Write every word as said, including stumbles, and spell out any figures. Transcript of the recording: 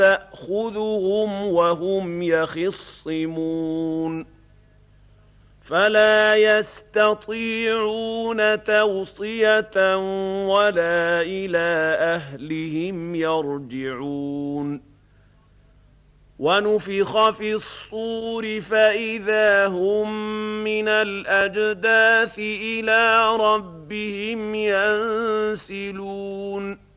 تأخذهم وهم يخصمون فلا يستطيعون توصية ولا إلى أهلهم يرجعون ونفخ في الصور فإذا هم من الأجداث إلى ربهم ينسلون